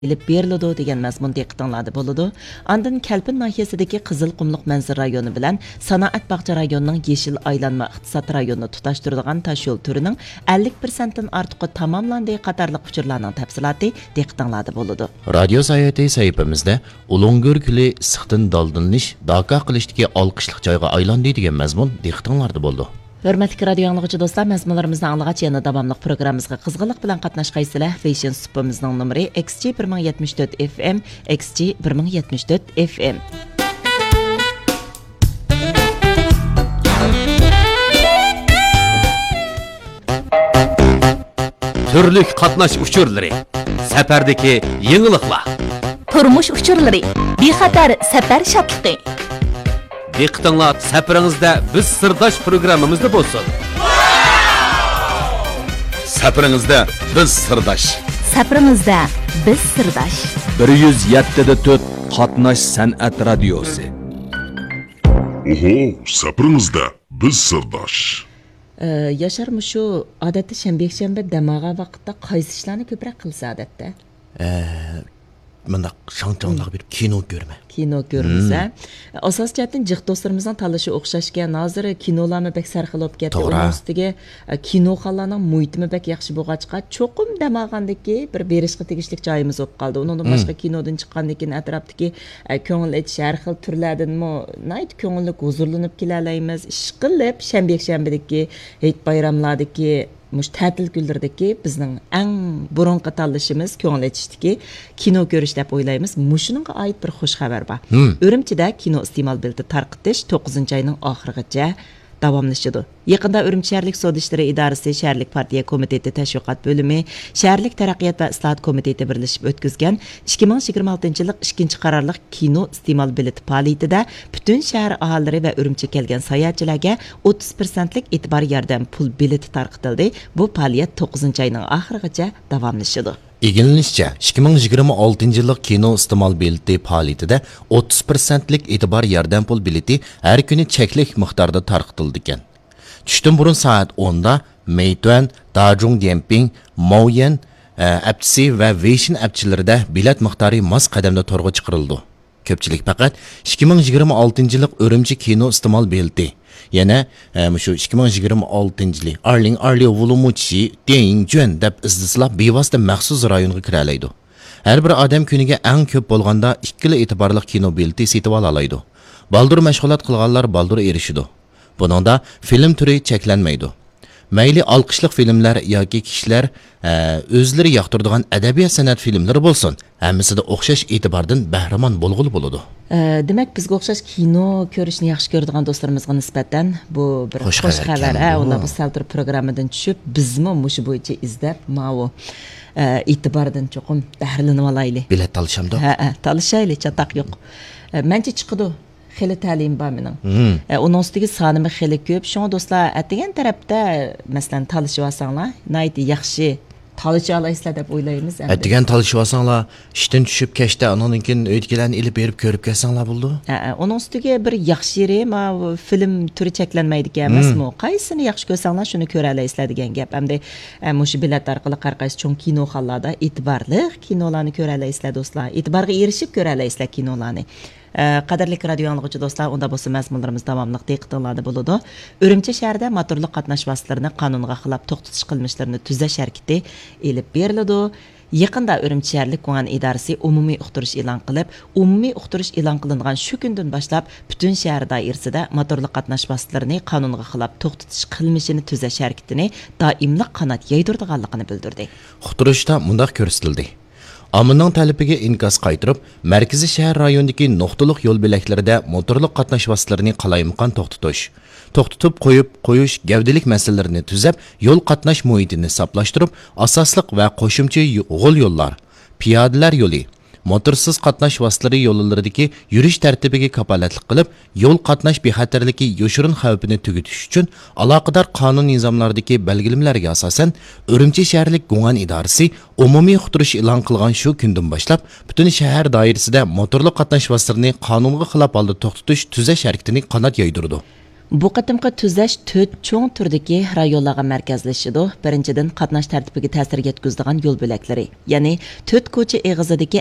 ilib beriladi degan mazmun diqqatinglarda bo'ladi. Ondan Kalpin nahiyasidagi Qizilqumliq manzil rayoni bilan Sanoat bog'cha rayonining Yeshil aylanma iqtisod rayonini tutashtiradigan tosh yo'l turining 50% dan ortiqi tamomlandi qatorliq uchurlarning tafsiloti diqqatinglarda bo'ladi. Radio sayati sayfimizda Ulung'ur kuli issiqdan daldinlish, daka qilishdagi olqishliq joyga aylandi degan mazmun diqqatinglarda bo'ldi. Hörmətli radio anlıqçı dostlar, məzmunlarımızı anlığaç yana davamlıq proqramımızga qızğınlıq bilan qatnaşqaysızlar. Fashion Sup'imizning nomeri XG 1074 FM, XG 1074 FM. Türlük qatnaş uçurları, safardagi yeniliklar. Turmuş uçurları, bexatar safar şadlığı. Diqqatinglar, safaringizda biz sirdosh programmamizda bo'lsin. Safaringizda biz sirdosh. Safarimizda biz sirdosh. 107.4 Qatnash san'at radiosi. Oho, safaringizda biz sirdosh. Yaşar şu odatda shanba damaga vaqtda qaysi ishlarni ko'proq qilsa odatda? Bunda şangçanglar bir kino görme. Kino görmüsə. Asas cəhətdən cıq dostlarımızdan talaşı oxşaşkən hazır kinolarmı bək sərxilib getdi. Onun üstüge kinoxalarının muhitimi bək yaxşı boğaçqa çoxum damağandakı bir berişqə tegişlik joyimiz olub qaldı. Ondan başqa kinodan çıxqandan keyin ətrafdakı köngül etiş hər xil türlərdən nəyət köngüllük huzurlanıb keləlayımız. İşqilib şənbə-şənbədəki heyt bayramlardakı Muş tətil günlərdəki bizning ən burunqi tanlışımız köngül etişdiki kino görüş deb oylaymiz. Muşununğa aid bir xoş xəbər var. Ürümçidə kino iste'mol bileti tarqitish 9 ayning oxirigacha davomlashadi. Yaqinda Urumchi shaharlik sud ishlari idorasi, shaharlik partiya komiteti tashviqot bo'limi, shaharlik taraqqiyot va islohot komiteti birlashib o'tkazgan 2026-yil 2-qarorlik kino iste'mol bileti faoliyatida butun shahar aholilari va Urumchi kelgan sayohatchilarga 30% e'tibor yordam pul bileti tarqitildi. Bu faoliyat 9 oyning oxirigacha davomlashadi. İlginççe 2026 kino iste'mol bileti faoliyatida 30%lik e'tibor yordam pul bileti har kuni cheklik miqdorda tarqitildi ekan. Tushdan burun soat 10da Meituan, Dajong Dianping, Maoyan appsi va Weixin appchilarida bilet miqdori mos qadamda to'rg'a chiqarildi. Ko'pchilik faqat 2026 Urumchi kino iste'mol bileti yana shu 2026 Arling Wulumuchi Deng Juan deb izdislab bevosita maxsus rayonga kira oladi. Har bir odam kuniga eng ko'p bo'lganda 2 e'tiborli kino bileti setib oladi. Baldur mashg'ulot qilganlar baldur erishidi. Buningda film turi cheklanmaydi. Mayli alqishliq filmlar yoki kishilar o'zlari yoqtiradigan adabiyot san'at filmlari bo'lsin, hammasida o'xshash e'tibordan bahramon bo'lg'ul bo'ladi. Demak, bizga o'xshash kino ko'rishni yaxshi ko'radigan do'stlarimizga nisbatan bu bir xo'sh xabar. Ular bu saltir programmadan tushib, bizmi mush bo'yicha izlab, ma'vo e'tibordan cho'qim bahralanib olaylik. Bilet talashamdi. Ha, talashaylik, chataq yo'q. Mencha chiqdi. Xili ta'lim bor mening. Onun üstüge sanımı xili ko'p. Şoň dostlar, atgan tarafda masalan talışıp alsanglar, nayti yaxshi talışa alaysizlar deb o'ylaymiz. Atgan talışıp alsanglar, ishdan tushib kechda onunkin o'yitgilarni ilib berib ko'rib kelsanglar bo'ldi. Onun üstüge bir yaxshi yeri, ma film turi cheklanmaydigan emasmi? Qaysini yaxshi ko'rsanglar, shuni ko'ra alaysizlar degan gap. Hamda mush bilet orqali har qaysi cho'ng kinoxonalarda e'tiborli kinolarni ko'ra alaysizlar do'stlar. E'tiborga erishib ko'ra alaysizlar kinolarni. Qadarli radio anlıqçı dostlar, onda bo'lsa mazmunlarimiz davomliq diqqatinglarda bo'ladi. Urumchi shahrida motorli qatnash vositalarini qonunga xilop to'xtatish qilmishlarini tuzash harakati elib beriladi. Yaqinda Urumchi shaharlik Ko'ng'an idorasi umumiy uqtirish e'lon qilib, umumiy uqtirish e'lon qilingan shu kundan boshlab butun shahar doirasida motorli qatnash vositalarini qonunga xilop to'xtatish qilmishini tuzash harakatini doimli qanot yaydirganligini bildirdi. Uqtirishda mundaq ko'rsatildi. Amının tələbiga inkos qaytırıb, mərkəzi şəhər rayonundakı nöqtəlik yol beləklərində motorluq qatnaş vasitələrini qalayımqan toxtutub qoyuş gavdilik məsələlərini tüzəb, yol qatnaş muhitini saplaşdırıb, asaslıq və qoşumçu yollar, piyodalar yolu, motorsiz qatnash vositalari yo'llardagi yurish tartibiga kapolatlik qilib, yo'l qatnash bexatarligi yoshirun xavfini tugutish uchun aloqador qonun nizomlaridagi belgilimlarga asosan Urumchi shaharlik Ko'ng'an idorasi umumiy uqtirish e'lon qilgan shu kundan boshlab butun shahar doirasida motorli qatnash vositalarini qonunga xilof holda to'xtatish tuzash harakatini qanot yoydirdi. Bu qatimqi tüzəş 4 çoğ türdəki rayonlarga mərkəzləşidi. Birinchidən qatnash tartibiga ta'sir yetkazadigan yo'l bo'lakları, ya'ni 4 ko'cha eg'izidagi